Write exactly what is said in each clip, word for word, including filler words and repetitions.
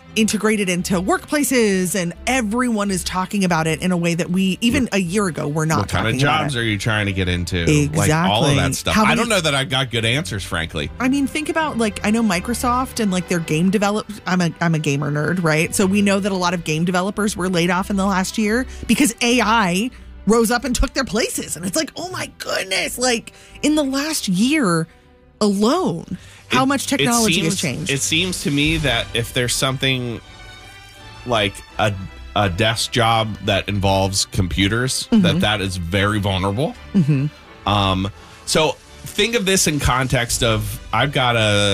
integrated into workplaces, and everyone is talking about it in a way that we, even a year ago, were not what talking about kind of jobs it. are you trying to get into? Exactly. Like all of that stuff. How many- I don't know that I've got good answers, frankly. I mean, think about, like, I know Microsoft and, like, their game develop. I'm a I'm a gamer nerd, right? So we know that a lot of game developers were laid off in the last year because A I rose up and took their places. And it's like, oh my goodness, like in the last year alone, how It- much technology it seems, has changed. It seems to me that if there's something like a a desk job that involves computers, Mm-hmm. that that is very vulnerable. Mm-hmm. Um, so think of this in context of I've got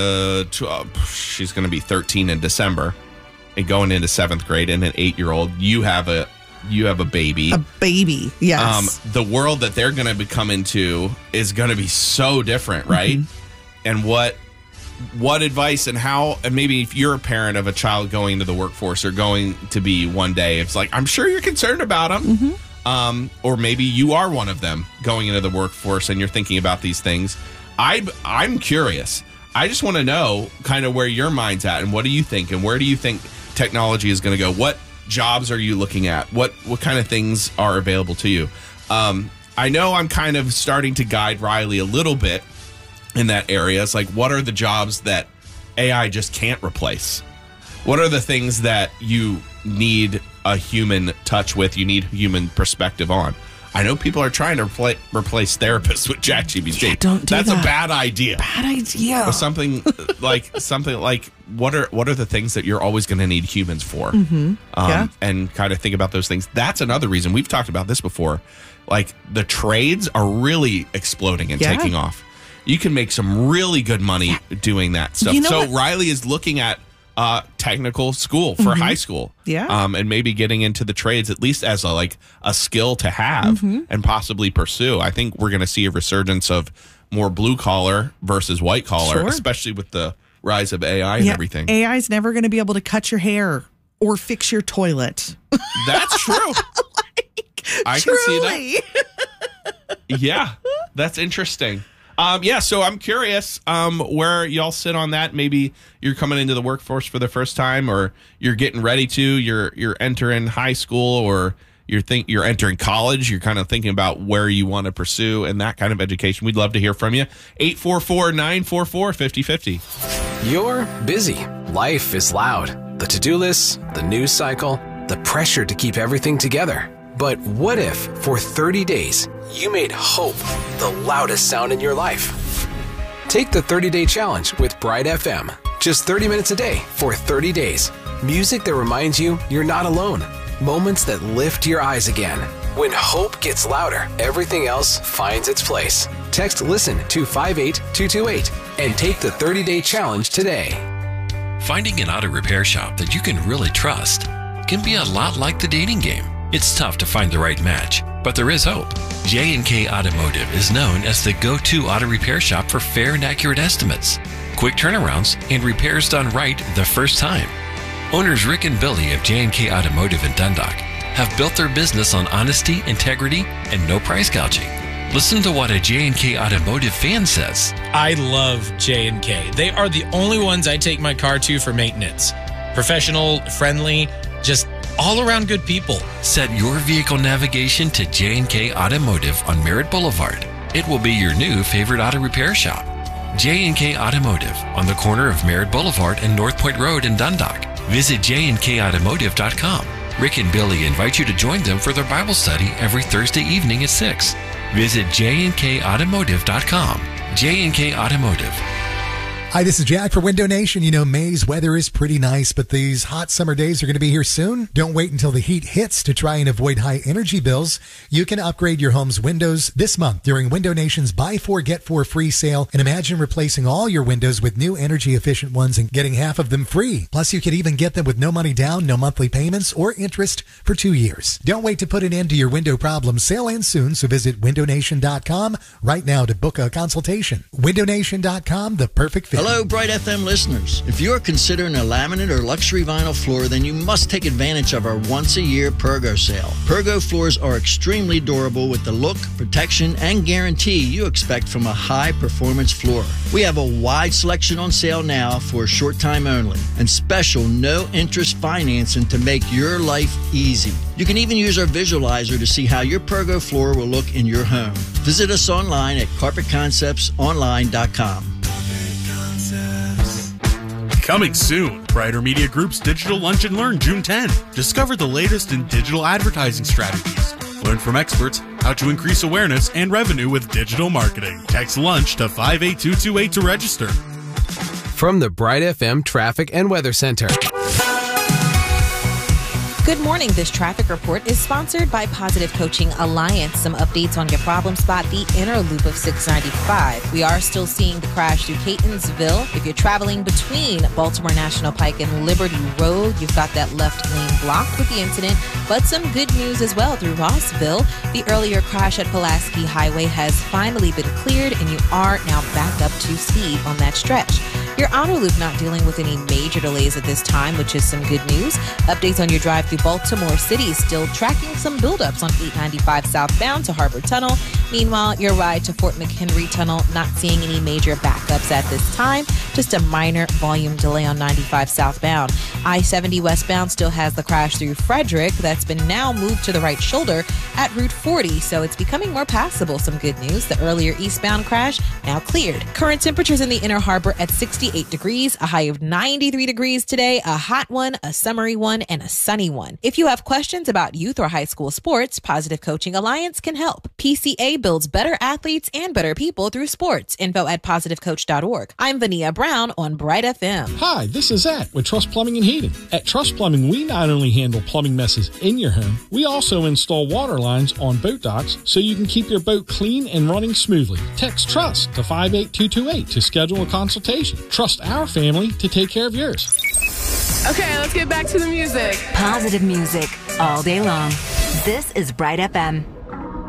a uh, she's going to be thirteen in December and going into seventh grade, and an eight year old. You have a you have a baby. A baby, yes. Um, the world that they're going to become into is going to be so different, right? Mm-hmm. And what what advice and how, and maybe if you're a parent of a child going into the workforce or going to be one day, it's like, I'm sure you're concerned about them. Mm-hmm. Um, or maybe you are one of them going into the workforce and you're thinking about these things. I, I'm curious. I just want to know kind of where your mind's at and what do you think and where do you think technology is going to go? What jobs are you looking at? What what kind of things are available to you? Um, I know I'm kind of starting to guide Riley a little bit in that area. It's like, what are the jobs that A I just can't replace? What are the things that you need a human touch with, you need human perspective on? I know people are trying to repla- replace therapists with ChatGPT. Yeah, don't do That's that. a bad idea. Bad idea. Or something like something like what are what are the things that you're always going to need humans for? Mm-hmm. Um, Yeah. And kind of think about those things. That's another reason we've talked about this before. Like the trades are really exploding and Yeah. taking off. You can make some really good money doing that stuff. You know so what? Riley is looking at uh, technical school for high school, Yeah. um, and maybe getting into the trades at least as a like a skill to have and possibly pursue. I think we're going to see a resurgence of more blue collar versus white collar, Sure. especially with the rise of A I and Yeah, everything. A I is never going to be able to cut your hair or fix your toilet. That's true. I can see that. Truly. Yeah, that's interesting. Um, yeah, so I'm curious um, where y'all sit on that. Maybe you're coming into the workforce for the first time, or you're getting ready to. You're you're entering high school, or you're think you're entering college. You're kind of thinking about where you want to pursue and that kind of education. We'd love to hear from you. eight four four, nine four four, five zero five zero. You're busy. Life is loud. The to-do lists, the news cycle, the pressure to keep everything together. But what if, for thirty days, you made hope the loudest sound in your life? Take the thirty-day challenge with Bright F M. Just thirty minutes a day for thirty days. Music that reminds you you're not alone. Moments that lift your eyes again. When hope gets louder, everything else finds its place. Text LISTEN to five eight two two eight and take the thirty-day challenge today. Finding an auto repair shop that you can really trust can be a lot like the dating game. It's tough to find the right match, but there is hope. J and K Automotive is known as the go-to auto repair shop for fair and accurate estimates, quick turnarounds, and repairs done right the first time. Owners Rick and Billy of J and K Automotive in Dundalk have built their business on honesty, integrity, and no price gouging. Listen to what a J and K Automotive fan says. I love J and K. They are the only ones I take my car to for maintenance. Professional, friendly, just all around good people. Set your vehicle navigation to J and K Automotive on Merritt Boulevard. It will be your new favorite auto repair shop. J and K Automotive on the corner of Merritt Boulevard and North Point Road in Dundalk. Visit j and k automotive dot com. Rick and Billy invite you to join them for their Bible study every Thursday evening at six. Visit j and k automotive dot com. J and K Automotive. Hi, this is Jack for Window Nation. You know, May's weather is pretty nice, but these hot summer days are going to be here soon. Don't wait until the heat hits to try and avoid high energy bills. You can upgrade your home's windows this month during Window Nation's Buy Four, Get Four free sale. And imagine replacing all your windows with new energy efficient ones and getting half of them free. Plus, you could even get them with no money down, no monthly payments, or interest for two years. Don't wait to put an end to your window problems. Sale ends soon, so visit window nation dot com right now to book a consultation. window nation dot com, the perfect fit. Hello, Bright F M listeners. If you're considering a laminate or luxury vinyl floor, then you must take advantage of our once-a-year Pergo sale. Pergo floors are extremely durable with the look, protection, and guarantee you expect from a high-performance floor. We have a wide selection on sale now for a short time only, and special no-interest financing to make your life easy. You can even use our visualizer to see how your Pergo floor will look in your home. Visit us online at carpet concepts online dot com. Coming soon, Brighter Media Group's Digital Lunch and Learn June tenth. Discover the latest in digital advertising strategies. Learn from experts how to increase awareness and revenue with digital marketing. Text LUNCH to five eight two two eight to register. From the Bright F M Traffic and Weather Center. Good morning. This traffic report is sponsored by Positive Coaching Alliance. Some updates on your problem spot, the inner loop of six ninety-five. We are still seeing the crash through Catonsville. If you're traveling between Baltimore National Pike and Liberty Road, you've got that left lane blocked with the incident. But some good news as well through Rossville. The earlier crash at Pulaski Highway has finally been cleared, and you are now back up to speed on that stretch. Your outer loop not dealing with any major delays at this time, which is some good news. Updates on your drive through Baltimore City, still tracking some buildups on eight ninety-five southbound to Harbor Tunnel. Meanwhile, your ride to Fort McHenry Tunnel, not seeing any major backups at this time. Just a minor volume delay on ninety-five southbound. I seventy westbound still has the crash through Frederick that's been now moved to the right shoulder at Route forty, so it's becoming more passable. Some good news. The earlier eastbound crash now cleared. Current temperatures in the Inner Harbor at sixty-eight degrees, a high of ninety-three degrees today, a hot one, a summery one, and a sunny one. If you have questions about youth or high school sports, Positive Coaching Alliance can help. P C A builds better athletes and better people through sports. Info at positive coach dot org. I'm Vania Brown on Bright F M. Hi, this is Zach with Trust Plumbing and Heating. At Trust Plumbing, we not only handle plumbing messes in your home, we also install water lines on boat docks so you can keep your boat clean and running smoothly. Text TRUST to five eight two two eight to schedule a consultation. Trust our family to take care of yours. Okay, let's get back to the music. Positive music all day long. This is Bright F M.